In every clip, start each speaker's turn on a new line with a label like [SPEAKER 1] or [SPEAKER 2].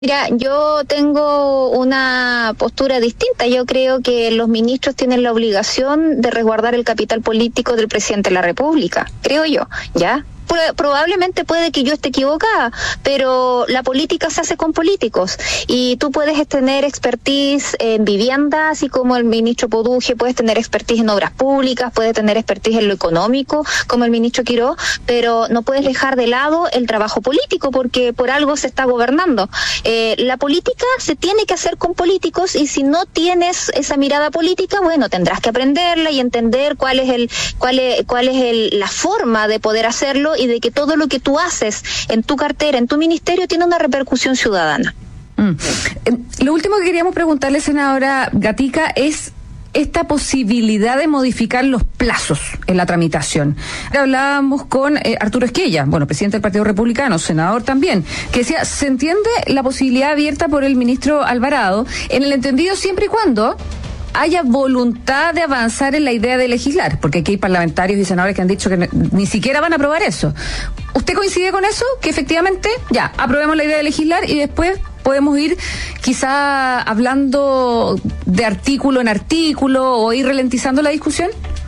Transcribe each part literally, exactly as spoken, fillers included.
[SPEAKER 1] Mira, yo tengo una postura distinta. Yo creo que los ministros tienen la obligación de resguardar el capital político del presidente de la República, creo yo, ¿ya? Probablemente puede que yo esté equivocada, pero la política se hace con políticos y tú puedes tener expertise en vivienda, así como el ministro Poduje, puedes tener expertise en obras públicas, puedes tener expertise en lo económico, como el ministro Quiró, pero no puedes dejar de lado el trabajo político porque por algo se está gobernando. Eh, la política se tiene que hacer con políticos y si no tienes esa mirada política, bueno, tendrás que aprenderla y entender cuál es el, cuál es, cuál es el, la forma de poder hacerlo y de que todo lo que tú haces en tu cartera, en tu ministerio, tiene una repercusión ciudadana.
[SPEAKER 2] Mm. Lo último que queríamos preguntarle, senadora Gatica, es esta posibilidad de modificar los plazos en la tramitación. Hablábamos con eh, Arturo Esquella, bueno, presidente del Partido Republicano, senador también, que decía, se entiende la posibilidad abierta por el ministro Alvarado, en el entendido siempre y cuando haya voluntad de avanzar en la idea de legislar, porque aquí hay parlamentarios y senadores que han dicho que ni siquiera van a aprobar eso. ¿Usted coincide con eso? Que efectivamente, ya, aprobemos la idea de legislar y después podemos ir quizá hablando de artículo en artículo o ir ralentizando la discusión.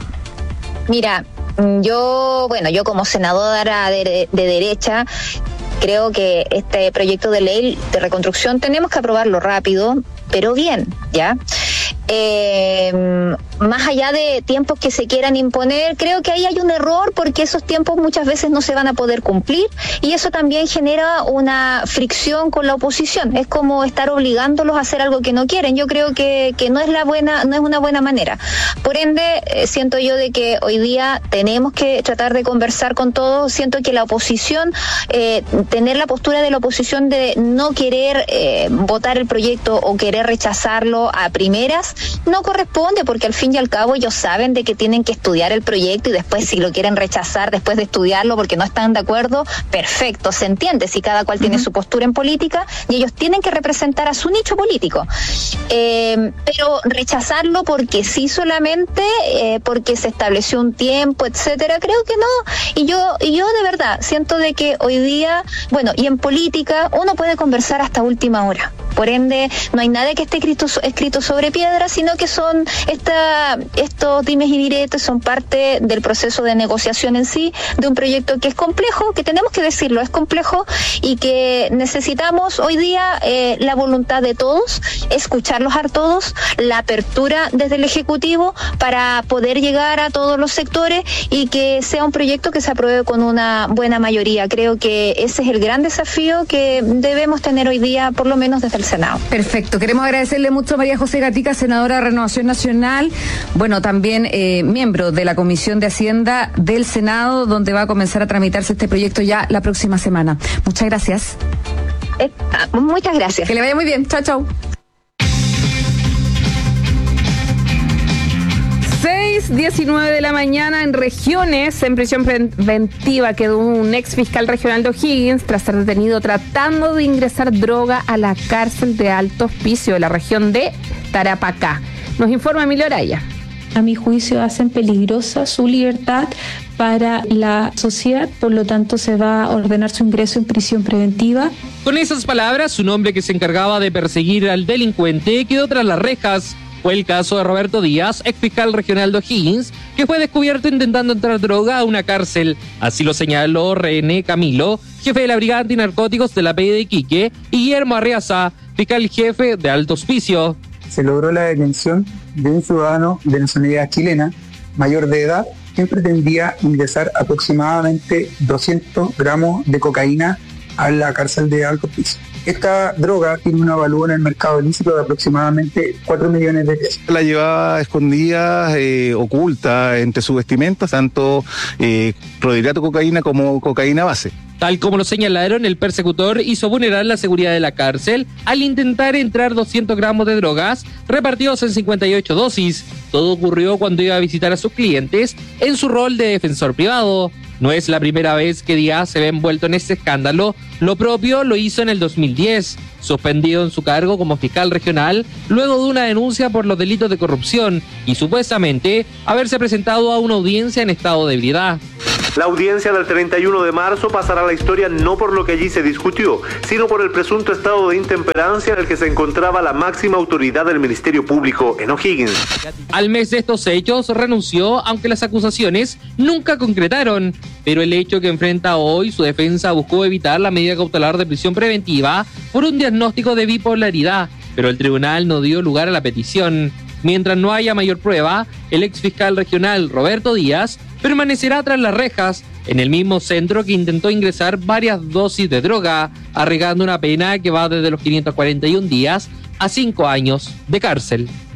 [SPEAKER 1] Mira, yo, bueno, yo como senadora de, de derecha, creo que este proyecto de ley de reconstrucción tenemos que aprobarlo rápido, pero bien, ¿ya? Eh, más allá de tiempos que se quieran imponer, creo que ahí hay un error porque esos tiempos muchas veces no se van a poder cumplir y eso también genera una fricción con la oposición. Es como estar obligándolos a hacer algo que no quieren. Yo creo que, que no es la buena, no es una buena manera. Por ende, eh, siento yo de que hoy día tenemos que tratar de conversar con todos. Siento que la oposición, eh, tener la postura de la oposición de no querer eh, votar el proyecto o querer rechazarlo a primeras, no corresponde porque al fin y al cabo ellos saben de que tienen que estudiar el proyecto y después si lo quieren rechazar después de estudiarlo porque no están de acuerdo, perfecto, se entiende si cada cual uh-huh. tiene su postura en política y ellos tienen que representar a su nicho político. Eh, pero rechazarlo porque sí solamente, eh, porque se estableció un tiempo, etcétera, creo que no. Y yo, y yo de verdad siento de que hoy día, bueno, y en política uno puede conversar hasta última hora. Por ende, no hay nada que esté escrito, escrito sobre piedra, sino que son esta, estos dimes y diretes, son parte del proceso de negociación en sí, de un proyecto que es complejo, que tenemos que decirlo, es complejo y que necesitamos hoy día eh, la voluntad de todos, escucharlos a todos, la apertura desde el Ejecutivo para poder llegar a todos los sectores y que sea un proyecto que se apruebe con una buena mayoría. Creo que ese es el gran desafío que debemos tener hoy día, por lo menos desde el Senado.
[SPEAKER 2] Perfecto. Queremos agradecerle mucho a María José Gatica, senadora de Renovación Nacional, bueno, también eh, miembro de la Comisión de Hacienda del Senado, donde va a comenzar a tramitarse este proyecto ya la próxima semana. Muchas gracias.
[SPEAKER 1] Eh, muchas gracias.
[SPEAKER 2] Que le vaya muy bien. Chao, chao. seis diecinueve de la mañana. En Regiones, en prisión preventiva, quedó un ex fiscal regional de O'Higgins tras ser detenido tratando de ingresar droga a la cárcel de Alto Hospicio de la región de Tarapacá. Nos informa Emilio Araya.
[SPEAKER 3] A mi juicio hacen peligrosa su libertad para la sociedad, por lo tanto se va a ordenar su ingreso en prisión preventiva.
[SPEAKER 4] Con esas palabras, un hombre que se encargaba de perseguir al delincuente quedó tras las rejas. Fue el caso de Roberto Díaz, ex fiscal regional de O'Higgins, que fue descubierto intentando entrar droga a una cárcel. Así lo señaló René Camilo, jefe de la Brigada Antinarcóticos de la P I de Iquique, y Guillermo Arriaza, fiscal jefe de Alto Hospicio.
[SPEAKER 5] Se logró la detención de un ciudadano de nacionalidad chilena, mayor de edad, quien pretendía ingresar aproximadamente doscientos gramos de cocaína a la cárcel de Alto Hospicio. Esta droga tiene una valor en el mercado ilícito de aproximadamente cuatro millones de pesos.
[SPEAKER 6] La llevaba escondida, eh, oculta entre sus vestimentas, tanto eh, clorhidrato de cocaína como cocaína base.
[SPEAKER 4] Tal como lo señalaron, el persecutor hizo vulnerar la seguridad de la cárcel al intentar entrar doscientos gramos de drogas repartidos en cincuenta y ocho dosis. Todo ocurrió cuando iba a visitar a sus clientes en su rol de defensor privado. No es la primera vez que Díaz se ve envuelto en este escándalo. Lo propio lo hizo en el dos mil diez, suspendido en su cargo como fiscal regional luego de una denuncia por los delitos de corrupción y supuestamente haberse presentado a una audiencia en estado de ebriedad.
[SPEAKER 7] La audiencia del treinta y uno de marzo pasará a la historia no por lo que allí se discutió, sino por el presunto estado de intemperancia en el que se encontraba la máxima autoridad del Ministerio Público en O'Higgins.
[SPEAKER 4] Al mes de estos hechos renunció, aunque las acusaciones nunca concretaron, pero el hecho que enfrenta hoy, su defensa buscó evitar la medida cautelar de prisión preventiva por un diagnóstico de bipolaridad, pero el tribunal no dio lugar a la petición. Mientras no haya mayor prueba, el ex fiscal regional Roberto Díaz permanecerá tras las rejas en el mismo centro que intentó ingresar varias dosis de droga, arriesgando una pena que va desde los quinientos cuarenta y un días a cinco años de cárcel.